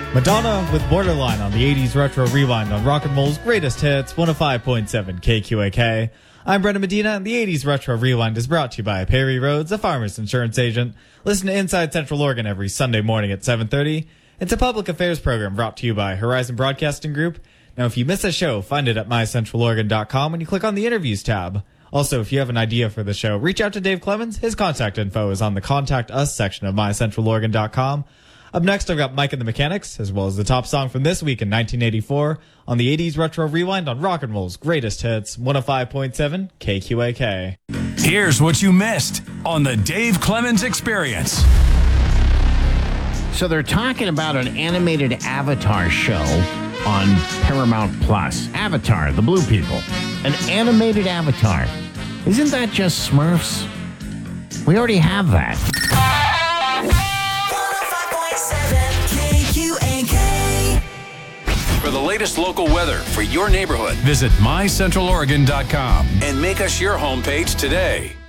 Madonna with Borderline on the 80s Retro Rewind on Rock and Roll's greatest hits, 105.7 KQAK. I'm Brendan Medina, and the 80s Retro Rewind is brought to you by Perry Rhodes, a farmer's insurance agent. Listen to Inside Central Oregon every Sunday morning at 7:30. It's a public affairs program brought to you by Horizon Broadcasting Group. Now, if you miss a show, find it at mycentraloregon.com when you click on the Interviews tab. Also, if you have an idea for the show, reach out to Dave Clemens. His contact info is on the Contact Us section of mycentraloregon.com. Up next, I've got Mike and the Mechanics, as well as the top song from this week in 1984 on the 80s Retro Rewind on Rock and Roll's greatest hits, 105.7 KQAK. Here's what you missed on the Dave Clemens Experience. So they're talking about an animated Avatar show on Paramount Plus. Avatar, the Blue People. An animated Avatar. Isn't that just Smurfs? We already have that. For the latest local weather for your neighborhood, visit mycentraloregon.com and make us your homepage today.